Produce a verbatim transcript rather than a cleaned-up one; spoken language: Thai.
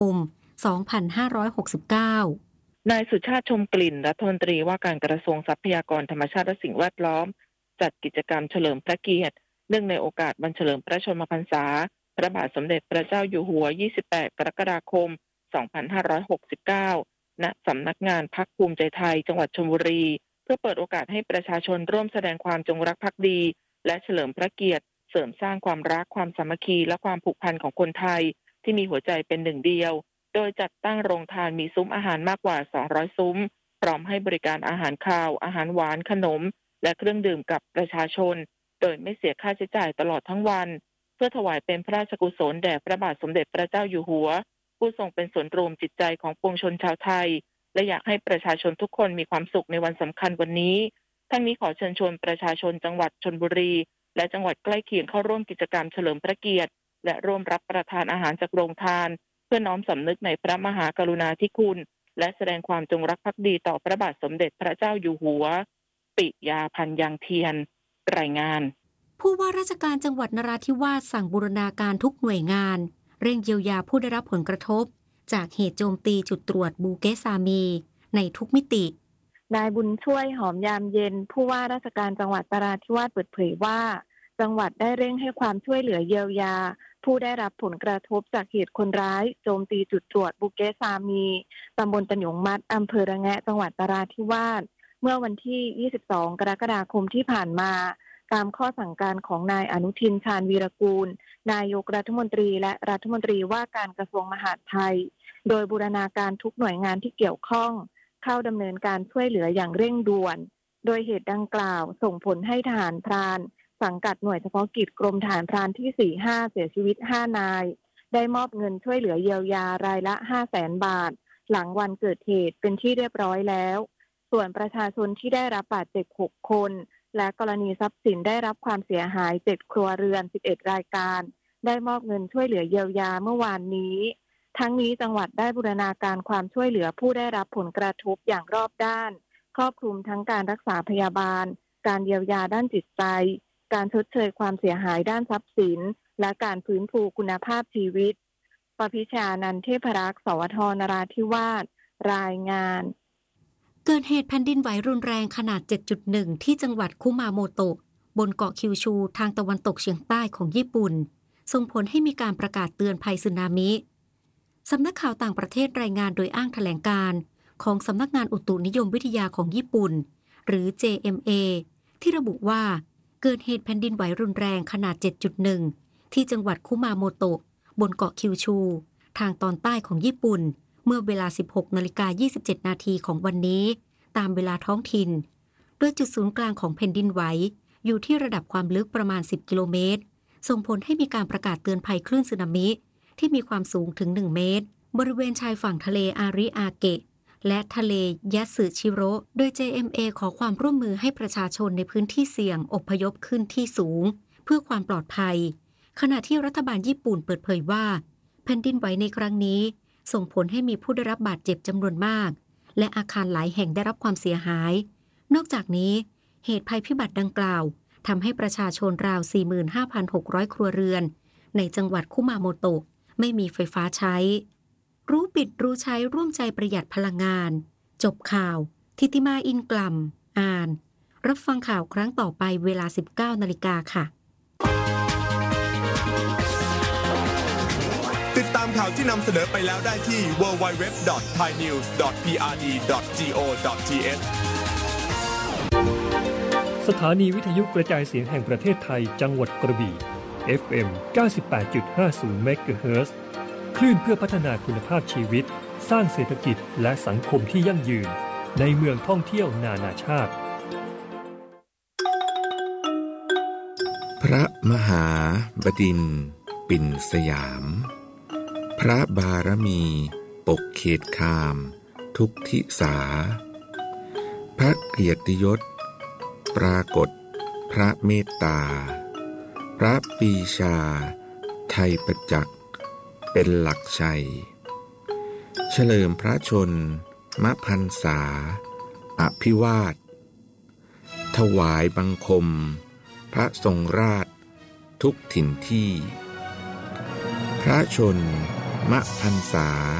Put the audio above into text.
คม สองพันห้าร้อยหกสิบเก้านายสุชาติชมกลิ่นรัฐมนตรีว่าการกระทรวงทรัพยากรธรรมชาติและสิ่งแวดล้อมจัดกิจกรรมเฉลิมพระเกียรติเนื่องในโอกาสวันเฉลิมพระชนมพรรษาพระบาทสมเด็จพระเจ้าอยู่หัวยี่สิบแปดกรกฎาคมสองพันห้าร้อยหกสิบเก้าณสำนักงานพรรคภูมิใจไทยจังหวัดชลบุรีเพื่อเปิดโอกาสให้ประชาชนร่วมแสดงความจงรักภักดีและเฉลิมพระเกียรติเสริมสร้างความรักความสามัคคีและความผูกพันของคนไทยที่มีหัวใจเป็นหนึ่งเดียวโดยจัดตั้งโรงทานมีซุ้มอาหารมากกว่าสองร้อยซุ้มพร้อมให้บริการอาหารคาวอาหารหวานขนมและเครื่องดื่มกับประชาชนโดยไม่เสียค่าใช้จ่ายตลอดทั้งวันเพื่อถวายเป็นพระราชกุศลแด่พระบาทสมเด็จพระเจ้าอยู่หัวผู้ทรงเป็นศูนย์รวมจิตใจของปวงชนชาวไทยและอยากให้ประชาชนทุกคนมีความสุขในวันสำคัญวันนี้ทั้งนี้ขอเชิญชวนประชาชนจังหวัดชลบุรีและจังหวัดใกล้เคียงเข้าร่วมกิจกรรมเฉลิมพระเกียรติและร่วมรับประทานอาหารจากโรงทานเพื่อน้อมสำนึกในพระมหากรุณาธิคุณและแสดงความจงรักภักดีต่อพระบาทสมเด็จพระเจ้าอยู่หัวปิยาพันธ์ยังเทียนรายงานผู้ว่าราชการจังหวัดนราธิวาสสั่งบูรณาการทุกหน่วยงานเร่งเยียวยาผู้ได้รับผลกระทบจากเหตุโจมตีจุดตรวจบูเกซามีในทุกมิตินายบุญช่วยหอมยามเย็นผู้ว่าราชการจังหวัดนราธิวาสเปิดเผยว่าจังหวัดได้เร่งให้ความช่วยเหลือเยียวยาผู้ได้รับผลกระทบจากเหตุคนร้ายโจมตีจุดตรวจบูเกซามีตำบลตะหยงมัดอำเภอระแงะจังหวัดนราธิวาสเมื่อวันที่ยี่สิบสองกรกฎาคมที่ผ่านมาตามข้อสั่งการของนายอนุทินชาญวีรกูลนายกรัฐมนตรีและรัฐมนตรีว่าการกระทรวงมหาดไทยโดยบูรณาการทุกหน่วยงานที่เกี่ยวข้องเข้าดำเนินการช่วยเหลืออย่างเร่งด่วนโดยเหตุดังกล่าวส่งผลให้ทหารพรานสังกัดหน่วยเฉพาะกิจกรมทหารพรานที่ สี่ห้า เสียชีวิตห้านายได้มอบเงินช่วยเหลือเยียวยารายละ ห้าแสน บาทหลังวันเกิดเหตุเป็นที่เรียบร้อยแล้วส่วนประชาชนที่ได้รับบาดเจ็บหกคนและกรณีทรัพย์สินได้รับความเสียหายเจ็ดครัวเรือนสิบเอ็ดรายการได้มอบเงินช่วยเหลือเยียวยาเมื่อวานนี้ทั้งนี้จังหวัดได้บูรณาการความช่วยเหลือผู้ได้รับผลกระทบอย่างรอบด้านครอบคลุมทั้งการรักษาพยาบาลการเยียวยาด้านจิตใจการชดเชยความเสียหายด้านทรัพย์สินและการฟื้นฟูคุณภาพชีวิตปพิชานันท์เทพรักษ์สวทนราธิวาสรายงานเกิดเหตุแผ่นดินไหวรุนแรงขนาด เจ็ดจุดหนึ่ง ที่จังหวัดคุมาโมโตะบนเกาะคิวชูทางตะวันตกเฉียงใต้ของญี่ปุ่นส่งผลให้มีการประกาศเตือนภัยสึนามิสำนักข่าวต่างประเทศรายงานโดยอ้างแถลงการณ์ของสำนักงานอุตุนิยมวิทยาของญี่ปุ่นหรือ เจ เอ็ม เอ ที่ระบุว่าเกิดเหตุแผ่นดินไหวรุนแรงขนาด เจ็ดจุดหนึ่ง ที่จังหวัดคุมาโมโตะบนเกาะคิวชูทางตอนใต้ของญี่ปุ่นเมื่อเวลา สิบหกนาฬิกายี่สิบเจ็ด นาทีของวันนี้ตามเวลาท้องถิ่นโดยจุดศูนย์กลางของแผ่นดินไหวอยู่ที่ระดับความลึกประมาณสิบกิโลเมตรส่งผลให้มีการประกาศเตือนภัยคลื่นสึนามิที่มีความสูงถึงหนึ่งเมตรบริเวณชายฝั่งทะเลอาริอาเกะและทะเลยาสึชิโร่โดย เจ เอ็ม เอ ขอความร่วมมือให้ประชาชนในพื้นที่เสี่ยงอพยพขึ้นที่สูงเพื่อความปลอดภัยขณะที่รัฐบาลญี่ปุ่นเปิดเผยว่าแผ่นดินไหวในครั้งนี้ส่งผลให้มีผู้ได้รับบาดเจ็บจำนวนมากและอาคารหลายแห่งได้รับความเสียหายนอกจากนี้เหตุภัยพิบัติดังกล่าวทำให้ประชาชนราว สี่หมื่นห้าพันหกร้อย ครัวเรือนในจังหวัดคุมาโมโตะไม่มีไฟฟ้าใช้รู้ปิดรู้ใช้ร่วมใจประหยัดพลังงานจบข่าวทิติมาอินกลัมอ่านรับฟังข่าวครั้งต่อไปเวลา สิบเก้านาฬิกาค่ะติดตามข่าวที่นำเสนอไปแล้วได้ที่ ดับเบิลยู ดับเบิลยู ดับเบิลยู ดอท ไทยนิวส์ ดอท พี อาร์ ดี ดอท จี โอ ดอท ที เอชสถานีวิทยุกระจายเสียงแห่งประเทศไทยจังหวัดกระบี่ เอฟ เอ็ม เก้าสิบแปดจุดห้าศูนย์ เมกะเฮิรตซ์ คลื่นเพื่อพัฒนาคุณภาพชีวิตสร้างเศรษฐกิจและสังคมที่ยั่งยืนในเมืองท่องเที่ยวนานาชาติพระมหาบดินทร์ปิ่นสยามพระบารมีปกเขตคามทุกทิสาพระเกียรติยศปรากฏพระเมตตาพระปรีชาไทยประจักษ์เป็นหลักชัยเฉลิมพระชนมพรรษาอภิวาทถวายบังคมพระทรงราชทุกถิ่นที่พระชนมะพันษา